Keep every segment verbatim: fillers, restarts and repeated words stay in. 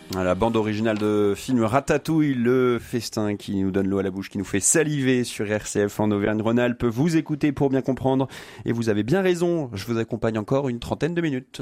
La bande originale de film Ratatouille, le festin qui nous donne l'eau à la bouche, qui nous fait saliver sur R C F en Auvergne-Rhône-Alpes. Vous écoutez pour bien comprendre et vous avez bien raison. Je vous accompagne encore une trentaine de minutes.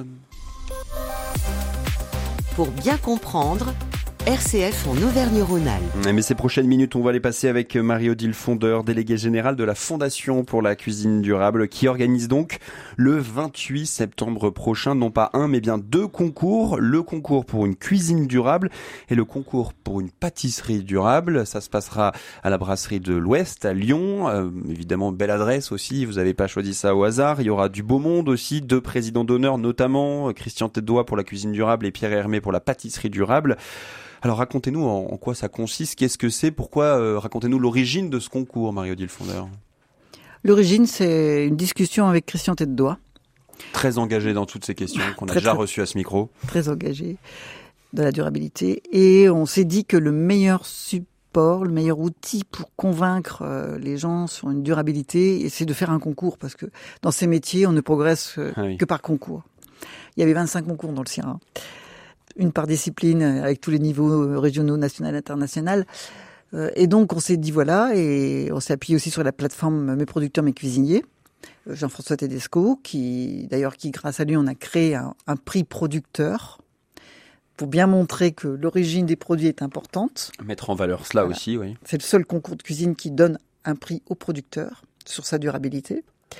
Pour bien comprendre, R C F en Auvergne-Rhône-Alpes. Mais ces prochaines minutes, on va les passer avec Marie-Odile Fondeur, déléguée générale de la Fondation pour la cuisine durable, qui organise donc le vingt-huit septembre prochain, non pas un, mais bien deux concours. Le concours pour une cuisine durable et le concours pour une pâtisserie durable. Ça se passera à la brasserie de l'Ouest, à Lyon. Euh, évidemment, belle adresse aussi, vous n'avez pas choisi ça au hasard. Il y aura du beau monde aussi, deux présidents d'honneur notamment, Christian Tête-Doigt pour la cuisine durable et Pierre Hermé pour la pâtisserie durable. Alors racontez-nous en, en quoi ça consiste, qu'est-ce que c'est, pourquoi, euh, racontez-nous l'origine de ce concours, Marie-Odile Fondeur. L'origine, c'est une discussion avec Christian Tête-Doigt. Très engagé dans toutes ces questions qu'on a très, déjà très, reçues à ce micro. Très engagé dans la durabilité. Et on s'est dit que le meilleur support, le meilleur outil pour convaincre euh, les gens sur une durabilité, c'est de faire un concours, parce que dans ces métiers, on ne progresse euh, ah oui. que par concours. Il y avait vingt-cinq concours dans le C I R A. Une par discipline avec tous les niveaux régionaux, national, international. Euh, et donc, on s'est dit voilà, et on s'est appuyé aussi sur la plateforme Mes producteurs, mes cuisiniers. Jean-François Tedesco, qui, d'ailleurs, qui, grâce à lui, on a créé un, un prix producteur pour bien montrer que l'origine des produits est importante. Mettre en valeur cela voilà. aussi, oui. C'est le seul concours de cuisine qui donne un prix au producteur sur sa durabilité.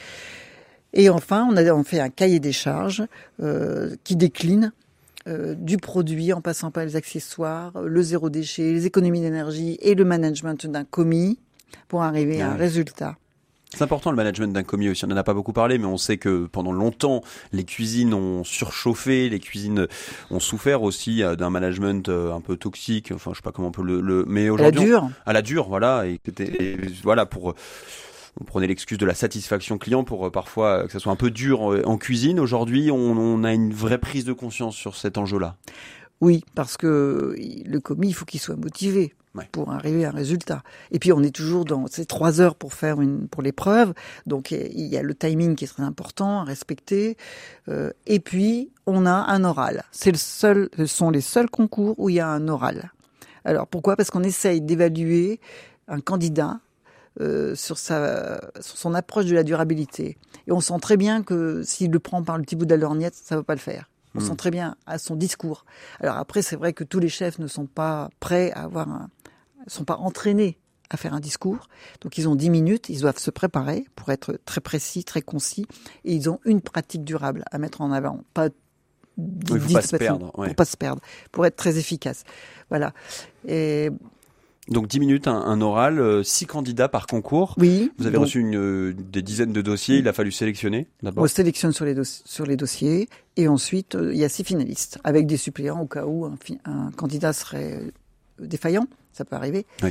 Et enfin, on a on fait un cahier des charges euh, qui décline Euh, du produit en passant par les accessoires, le zéro déchet, les économies d'énergie et le management d'un commis pour arriver ouais. à un résultat. C'est important le management d'un commis aussi, on n'en a pas beaucoup parlé, mais on sait que pendant longtemps, les cuisines ont surchauffé, les cuisines ont souffert aussi d'un management un peu toxique, enfin je sais pas comment on peut le... le... mais aujourd'hui, à la dure. On... À la dure, voilà, et, et voilà, pour... On prenait l'excuse de la satisfaction client pour euh, parfois que ça soit un peu dur en, en cuisine. Aujourd'hui, on, on a une vraie prise de conscience sur cet enjeu-là. Oui, parce que le commis, il faut qu'il soit motivé ouais. pour arriver à un résultat. Et puis, on est toujours dans ces trois heures pour faire une pour l'épreuve. Donc, il y a le timing qui est très important à respecter. Euh, et puis, on a un oral. C'est le seul, ce sont les seuls concours où il y a un oral. Alors, pourquoi ? Parce qu'on essaye d'évaluer un candidat Euh, sur, sa, sur son approche de la durabilité. Et on sent très bien que s'il le prend par le petit bout de la lorgnette, ça ne va pas le faire. On mmh. sent très bien à son discours. Alors après, c'est vrai que tous les chefs ne sont pas prêts à avoir un... ne sont pas entraînés à faire un discours. Donc ils ont dix minutes, ils doivent se préparer pour être très précis, très concis. Et ils ont une pratique durable à mettre en avant. Pas dix, oui, faut pas se perdre. Ouais. Pour pas se perdre, pour être très efficace. Voilà. Et... Donc dix minutes, un, un oral, euh, six candidats par concours. Oui. Vous avez donc, reçu une, euh, des dizaines de dossiers, il a fallu sélectionner d'abord. On sélectionne sur les, dos- sur les dossiers et ensuite euh, il y a six finalistes avec des suppléants au cas où un, fi- un candidat serait défaillant, ça peut arriver. Oui.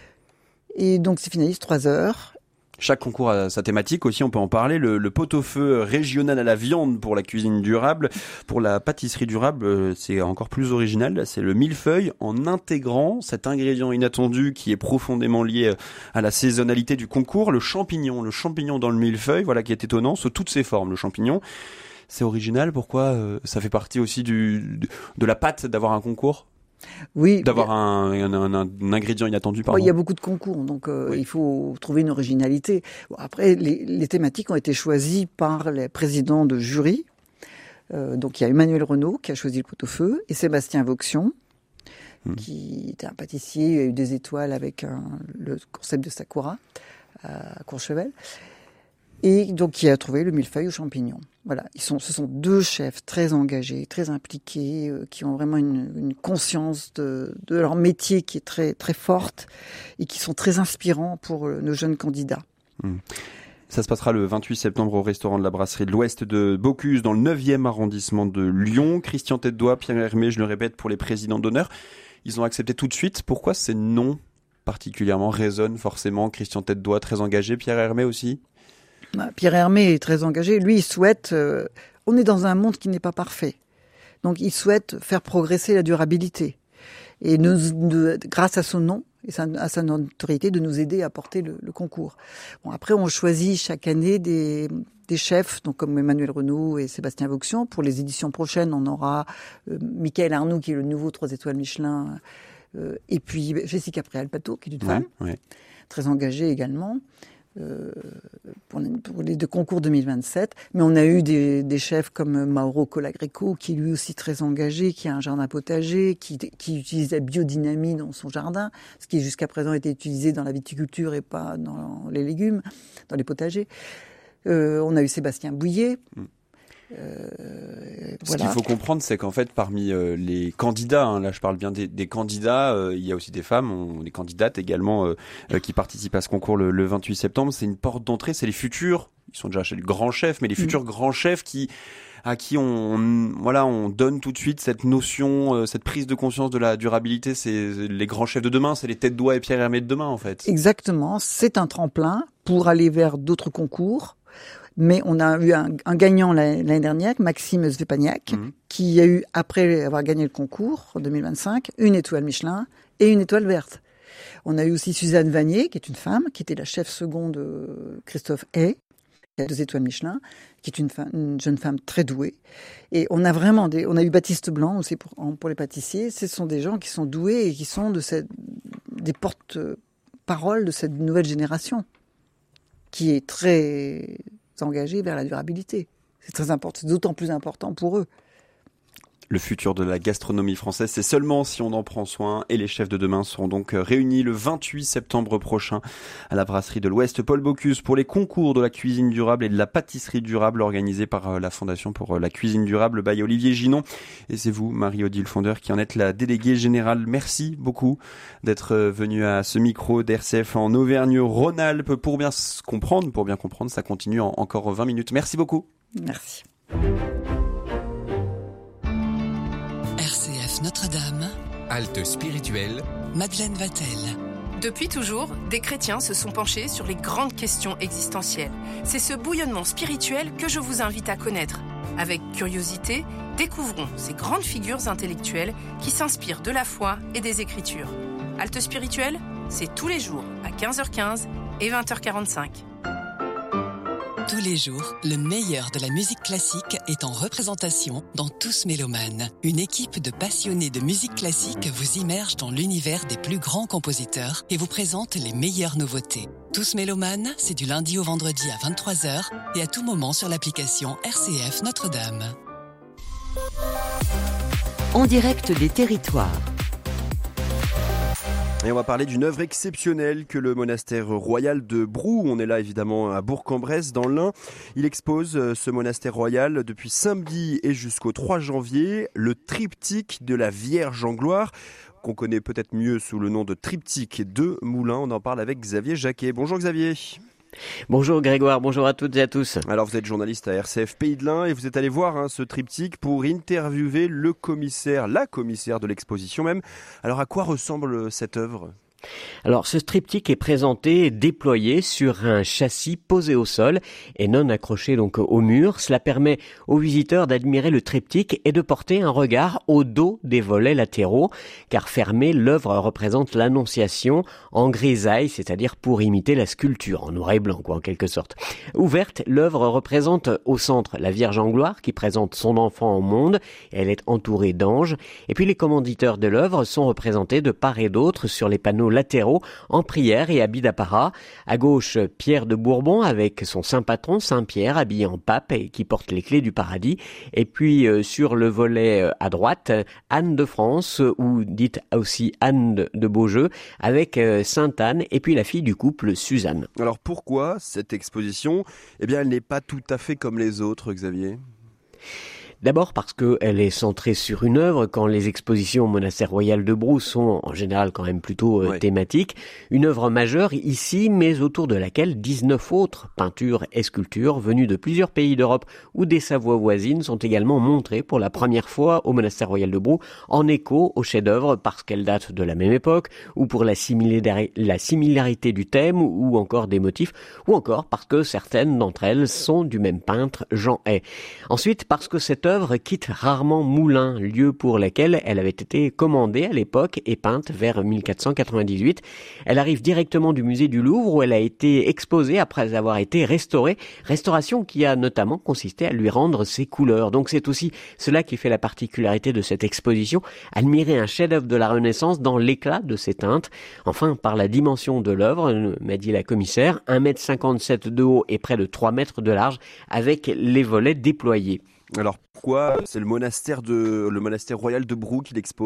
Et donc six finalistes, trois heures. Chaque concours a sa thématique aussi, on peut en parler. Le, le pot-au-feu régional à la viande pour la cuisine durable. Pour la pâtisserie durable, c'est encore plus original. C'est le millefeuille en intégrant cet ingrédient inattendu qui est profondément lié à la saisonnalité du concours. Le champignon, le champignon dans le millefeuille, voilà qui est étonnant, sous toutes ses formes, le champignon. C'est original, pourquoi euh, ça fait partie aussi du, de la pâte d'avoir un concours ? Oui, d'avoir un, un, un, un ingrédient inattendu, pardon. Il y a beaucoup de concours, donc euh, oui. il faut trouver une originalité. Bon, après, les, les thématiques ont été choisies par les présidents de jury. Euh, donc il y a Emmanuel Renaud qui a choisi le pot-au-feu et Sébastien Vauxion, mmh. qui était un pâtissier, il a eu des étoiles avec un, le concept de Sakura à Courchevel. Et donc, qui a trouvé le millefeuille aux champignons. Voilà, ils sont, ce sont deux chefs très engagés, très impliqués, euh, qui ont vraiment une, une conscience de, de leur métier qui est très, très forte et qui sont très inspirants pour euh, nos jeunes candidats. Mmh. Ça se passera le vingt-huit septembre au restaurant de la brasserie de l'Ouest de Bocuse, dans le neuvième arrondissement de Lyon. Christian Tête-Doigt, Pierre Hermé, je le répète, pour les présidents d'honneur. Ils ont accepté tout de suite. Pourquoi ces noms particulièrement résonnent forcément? Christian Tête-Doigt, très engagé. Pierre Hermé aussi? Pierre Hermé est très engagé. Lui, il souhaite... Euh, on est dans un monde qui n'est pas parfait. Donc, il souhaite faire progresser la durabilité. Et nous, nous, grâce à son nom, et ça, à sa notoriété de nous aider à porter le, le concours. Bon, après, on choisit chaque année des, des chefs, donc comme Emmanuel Renaud et Sébastien Vauxion. Pour les éditions prochaines, on aura euh, Michael Arnoux, qui est le nouveau trois étoiles Michelin, euh, et puis Jessica Préal-Pato, qui est une ouais, femme, ouais. très engagée également. Euh, pour, les, pour les deux concours deux mille vingt-sept, mais on a eu des, des chefs comme Mauro Colagreco, qui est lui aussi très engagé, qui a un jardin potager, qui, qui utilise la biodynamie dans son jardin, ce qui jusqu'à présent était utilisé dans la viticulture et pas dans les légumes, dans les potagers. Euh, on a eu Sébastien Bouillet. Mm. Euh, Ce voilà. qu'il faut comprendre, c'est qu'en fait, parmi euh, les candidats, hein, là je parle bien des, des candidats, euh, il y a aussi des femmes, on, des candidates également euh, euh, qui participent à ce concours le, le vingt-huit septembre. C'est une porte d'entrée, c'est les futurs, ils sont déjà chez le grand chef, mais les futurs mmh. grands chefs qui, à qui on, on, voilà, on donne tout de suite cette notion, euh, cette prise de conscience de la durabilité. C'est les grands chefs de demain, c'est les têtes d'oie et Pierre Hermé de demain en fait. Exactement, c'est un tremplin pour aller vers d'autres concours. Mais on a eu un, un gagnant l'année dernière, Maxime Svepaniak, mmh. qui a eu, après avoir gagné le concours en deux mille vingt-cinq, une étoile Michelin et une étoile verte. On a eu aussi Suzanne Vanier, qui est une femme, qui était la chef seconde de Christophe Hay, qui a deux étoiles Michelin, qui est une, femme, une jeune femme très douée. Et on a vraiment des, on a eu Baptiste Blanc aussi pour, pour les pâtissiers. Ce sont des gens qui sont doués et qui sont de cette, des porte-paroles de cette nouvelle génération, qui est très engagés vers la durabilité. C'est très important, c'est d'autant plus important pour eux. Le futur de la gastronomie française, c'est seulement si on en prend soin, et les chefs de demain seront donc réunis le vingt-huit septembre prochain à la brasserie de l'Ouest Paul Bocuse pour les concours de la cuisine durable et de la pâtisserie durable organisés par la Fondation pour la cuisine durable by Olivier Ginon. Et c'est vous, Marie-Odile Fondeur, qui en êtes la déléguée générale. Merci beaucoup d'être venue à ce micro d'R C F en Auvergne-Rhône-Alpes pour bien se comprendre, pour bien comprendre, ça continue en encore vingt minutes. Merci beaucoup. Merci. R C F Notre-Dame. Halte spirituelle. Madeleine Vatel. Depuis toujours, des chrétiens se sont penchés sur les grandes questions existentielles. C'est ce bouillonnement spirituel que je vous invite à connaître. Avec curiosité, découvrons ces grandes figures intellectuelles qui s'inspirent de la foi et des Écritures. Halte spirituelle, c'est tous les jours à quinze heures quinze et vingt heures quarante-cinq. Tous les jours, le meilleur de la musique classique est en représentation dans Tous Mélomanes. Une équipe de passionnés de musique classique vous immerge dans l'univers des plus grands compositeurs et vous présente les meilleures nouveautés. Tous Mélomanes, c'est du lundi au vendredi à vingt-trois heures et à tout moment sur l'application R C F Notre-Dame. En direct des territoires. Et on va parler d'une œuvre exceptionnelle que le monastère royal de Brou, on est là évidemment à Bourg-en-Bresse dans l'Ain, il expose ce monastère royal depuis samedi et jusqu'au trois janvier, le triptyque de la Vierge en gloire, qu'on connaît peut-être mieux sous le nom de triptyque de Moulins. On en parle avec Xavier Jacquet. Bonjour Xavier. Bonjour Grégoire, bonjour à toutes et à tous. Alors vous êtes journaliste à R C F Pays de l'Ain et vous êtes allé voir hein, ce triptyque pour interviewer le commissaire, la commissaire de l'exposition même. Alors à quoi ressemble cette œuvre ? Alors, ce triptyque est présenté déployé sur un châssis posé au sol et non accroché donc au mur. Cela permet aux visiteurs d'admirer le triptyque et de porter un regard au dos des volets latéraux, car fermé, l'œuvre représente l'Annonciation en grisaille, c'est-à-dire pour imiter la sculpture, en noir et blanc, quoi, en quelque sorte. Ouverte, l'œuvre représente au centre la Vierge en gloire qui présente son enfant au monde. Elle est entourée d'anges. Et puis les commanditeurs de l'œuvre sont représentés de part et d'autre sur les panneaux latéraux en prière et habit d'apparat. À gauche, Pierre de Bourbon avec son saint patron Saint-Pierre habillé en pape et qui porte les clés du paradis. Et puis euh, sur le volet euh, à droite, Anne de France ou dite aussi Anne de, de Beaujeu avec euh, Sainte Anne et puis la fille du couple Suzanne. Alors pourquoi cette exposition, eh bien elle n'est pas tout à fait comme les autres, Xavier ? D'abord parce qu'elle est centrée sur une œuvre, quand les expositions au monastère royal de Brou sont en général quand même plutôt euh, ouais. thématiques. Une œuvre majeure ici, mais autour de laquelle dix-neuf autres peintures et sculptures venues de plusieurs pays d'Europe ou des Savoies voisines sont également montrées pour la première fois au monastère royal de Brou, en écho au chef-d'œuvre parce qu'elles datent de la même époque, ou pour la, similari- la similarité du thème, ou encore des motifs, ou encore parce que certaines d'entre elles sont du même peintre, Jean Hay. Ensuite, parce que cette œuvre l'œuvre quitte rarement Moulins, lieu pour lequel elle avait été commandée à l'époque et peinte vers mille quatre cent quatre-vingt-dix-huit. Elle arrive directement du musée du Louvre où elle a été exposée après avoir été restaurée, restauration qui a notamment consisté à lui rendre ses couleurs. Donc c'est aussi cela qui fait la particularité de cette exposition, admirer un chef-d'œuvre de la Renaissance dans l'éclat de ses teintes. Enfin, par la dimension de l'œuvre, m'a dit la commissaire, un mètre cinquante-sept de haut et près de trois mètres de large, avec les volets déployés. Alors pourquoi c'est le monastère de le monastère royal de Brou qui l'expose ?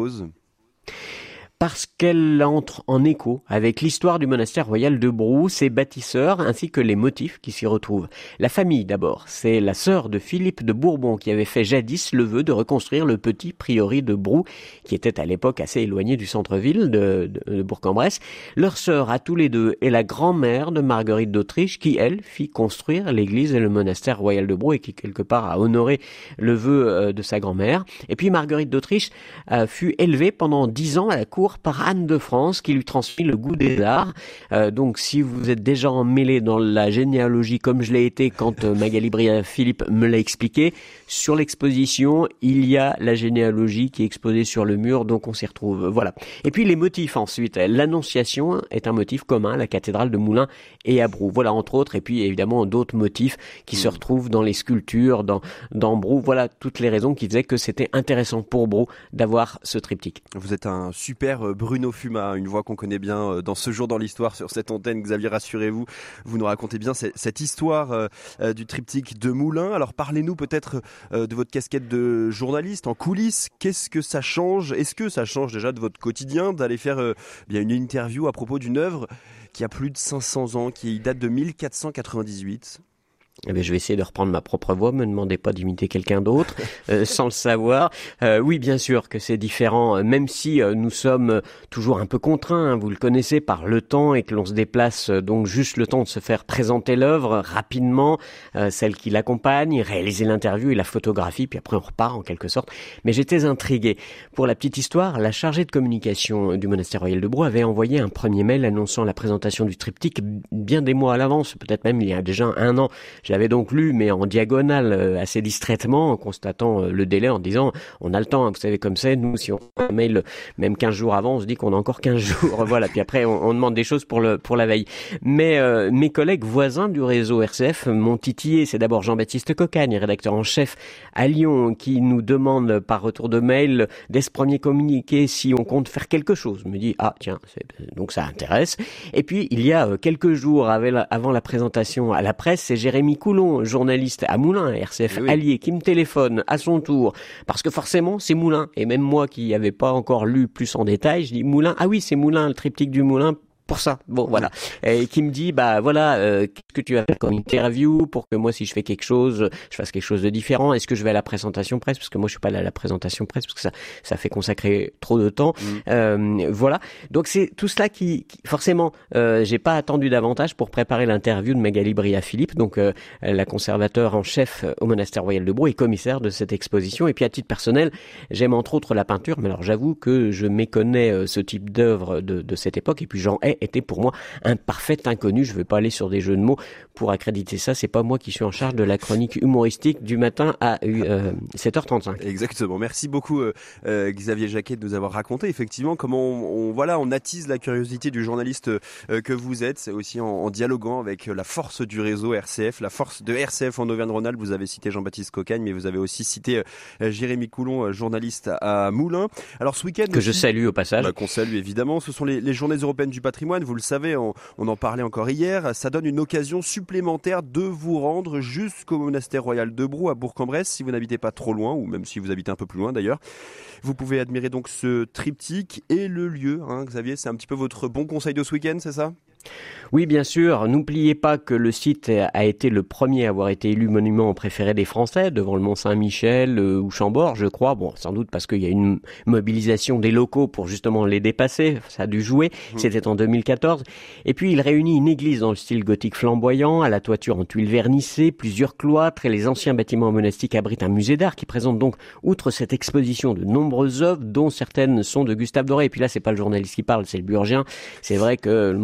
Parce qu'elle entre en écho avec l'histoire du monastère royal de Brou, ses bâtisseurs ainsi que les motifs qui s'y retrouvent. La famille d'abord, c'est la sœur de Philippe de Bourbon qui avait fait jadis le vœu de reconstruire le petit prieuré de Brou, qui était à l'époque assez éloigné du centre-ville de, de, de Bourg-en-Bresse. Leur sœur à tous les deux est la grand-mère de Marguerite d'Autriche qui, elle, fit construire l'église et le monastère royal de Brou et qui, quelque part, a honoré le vœu de sa grand-mère. Et puis Marguerite d'Autriche euh, fut élevée pendant dix ans à la cour par Anne de France qui lui transmit le goût des arts. Euh, donc si vous êtes déjà emmêlé dans la généalogie comme je l'ai été quand euh, Magali Bria-Philippe me l'a expliqué, sur l'exposition il y a la généalogie qui est exposée sur le mur, donc on s'y retrouve. Voilà. Et puis les motifs ensuite. L'Annonciation est un motif commun à la cathédrale de Moulins et à Brou. Voilà entre autres, et puis évidemment d'autres motifs qui mmh. se retrouvent dans les sculptures, dans, dans Brou. Voilà toutes les raisons qui faisaient que c'était intéressant pour Brou d'avoir ce triptyque. Vous êtes un super Bruno Fuma, une voix qu'on connaît bien dans Ce jour dans l'histoire sur cette antenne. Xavier, rassurez-vous, vous nous racontez bien cette, cette histoire euh, du triptyque de Moulins. Alors parlez-nous peut-être euh, de votre casquette de journaliste en coulisses. Qu'est-ce que ça change ? Est-ce que ça change déjà de votre quotidien d'aller faire euh, bien une interview à propos d'une œuvre qui a plus de cinq cents ans, qui date de mille quatre cent quatre-vingt-dix-huit ? Eh bien, je vais essayer de reprendre ma propre voix, me demandez pas d'imiter quelqu'un d'autre, euh, sans le savoir. Euh, oui, bien sûr que c'est différent, même si euh, nous sommes toujours un peu contraints, hein, vous le connaissez, par le temps et que l'on se déplace euh, donc juste le temps de se faire présenter l'œuvre rapidement, euh, celle qui l'accompagne, réaliser l'interview et la photographie, puis après on repart en quelque sorte. Mais j'étais intrigué. Pour la petite histoire, la chargée de communication du monastère royal de Brou avait envoyé un premier mail annonçant la présentation du triptyque bien des mois à l'avance, peut-être même il y a déjà un an. Je l'avais donc lu, mais en diagonale, euh, assez distraitement, en constatant euh, le délai, en disant, on a le temps, hein, vous savez comme c'est, nous, si on fait un mail même quinze jours avant, on se dit qu'on a encore quinze jours, voilà, puis après, on, on demande des choses pour le pour la veille. Mais euh, mes collègues voisins du réseau R C F m'ont titillé. C'est d'abord Jean-Baptiste Cocagne, rédacteur en chef à Lyon, qui nous demande par retour de mail, dès ce premier communiqué, si on compte faire quelque chose. Je me dis, ah tiens, c'est, donc ça intéresse. Et puis, il y a euh, quelques jours la, avant la présentation à la presse, c'est Jérémy Coulon, journaliste à Moulins, R C F oui. allié, qui me téléphone à son tour, parce que forcément c'est Moulins, et même moi qui n'avais pas encore lu plus en détail, je dis Moulins, ah oui c'est Moulins, le triptyque du Moulin, pour ça, bon voilà, et qui me dit bah voilà, euh, qu'est-ce que tu vas faire comme interview pour que moi si je fais quelque chose, je fasse quelque chose de différent. Est-ce que je vais à la présentation presse, parce que moi je suis pas allé à la présentation presse parce que ça ça fait consacrer trop de temps. Mmh. Euh, voilà, donc c'est tout cela qui, qui forcément euh, j'ai pas attendu davantage pour préparer l'interview de Magali Bria-Philippe, donc euh, la conservateur en chef au monastère royal de Brou et commissaire de cette exposition. Et puis à titre personnel, j'aime entre autres la peinture, mais alors j'avoue que je méconnais euh, ce type d'œuvre de, de cette époque, et puis j'en ai était pour moi un parfait inconnu. Je ne vais pas aller sur des jeux de mots pour accréditer ça. C'est pas moi qui suis en charge de la chronique humoristique du matin à euh, sept heures trente-cinq. Exactement. Merci beaucoup euh, euh, Xavier Jacquet de nous avoir raconté effectivement comment on, on voilà on attise la curiosité du journaliste euh, que vous êtes. C'est aussi en, en dialoguant avec la force du réseau R C F, la force de R C F en Auvergne-Rhône-Alpes. Vous avez cité Jean-Baptiste Cocagne, mais vous avez aussi cité euh, Jérémy Coulon, journaliste à Moulins. Alors ce week-end que aussi, je salue au passage. Bah, qu'on salue évidemment. Ce sont les, les Journées européennes du patrimoine. Vous le savez, on, on en parlait encore hier. Ça donne une occasion supplémentaire de vous rendre jusqu'au monastère royal de Brou à Bourg-en-Bresse, si vous n'habitez pas trop loin, ou même si vous habitez un peu plus loin d'ailleurs. Vous pouvez admirer donc ce triptyque et le lieu. Hein, Xavier, c'est un petit peu votre bon conseil de ce week-end, c'est ça ? Oui, bien sûr. N'oubliez pas que le site a été le premier à avoir été élu monument préféré des Français, devant le Mont-Saint-Michel euh, ou Chambord, je crois. Bon, sans doute parce qu'il y a une mobilisation des locaux pour justement les dépasser. Ça a dû jouer. Mmh. C'était en deux mille quatorze. Et puis, il réunit une église dans le style gothique flamboyant, à la toiture en tuiles vernissées, plusieurs cloîtres, et les anciens bâtiments monastiques abritent un musée d'art qui présente donc, outre cette exposition, de nombreuses œuvres, dont certaines sont de Gustave Doré. Et puis là, c'est pas le journaliste qui parle, c'est le Burgien. C'est vrai que le monastère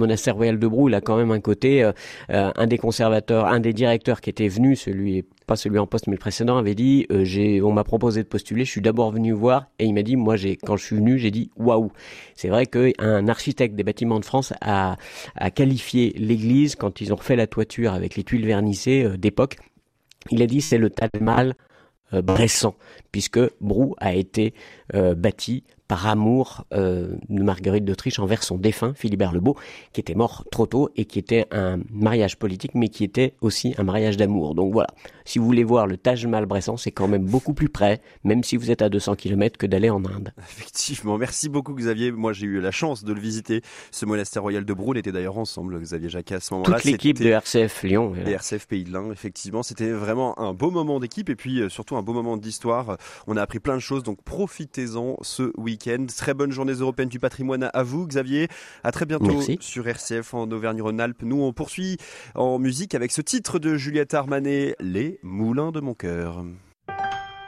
royal de Brou, il a quand même un côté, euh, euh, un des conservateurs, un des directeurs qui était venu, celui, pas celui en poste mais le précédent, avait dit, euh, j'ai, on m'a proposé de postuler, je suis d'abord venu voir, et il m'a dit, moi j'ai, quand je suis venu, j'ai dit waouh. C'est vrai qu'un architecte des bâtiments de France a, a qualifié l'église quand ils ont refait la toiture avec les tuiles vernissées euh, d'époque. Il a dit c'est le Taj Mahal euh, bressan, puisque Brou a été euh, bâti par amour euh, de Marguerite d'Autriche envers son défunt Philibert le Beau, qui était mort trop tôt et qui était un mariage politique, mais qui était aussi un mariage d'amour. Donc voilà, si vous voulez voir le Taj Mahal bressan, c'est quand même beaucoup plus près, même si vous êtes à deux cents kilomètres, que d'aller en Inde. Effectivement, merci beaucoup Xavier. Moi j'ai eu la chance de le visiter, ce monastère royal de Brou. On était d'ailleurs ensemble, Xavier Jacquet, à ce moment-là. Toute l'équipe c'était... de R C F Lyon. Et R C F Pays de l'Ain, effectivement. C'était vraiment un beau moment d'équipe et puis euh, surtout un beau moment d'histoire. On a appris plein de choses, donc profitez-en ce week-end. Très bonne journée européenne du patrimoine à vous, Xavier. À très bientôt. Merci. Sur R C F en Auvergne-Rhône-Alpes. Nous, on poursuit en musique avec ce titre de Juliette Armanet, Les Moulins de mon cœur.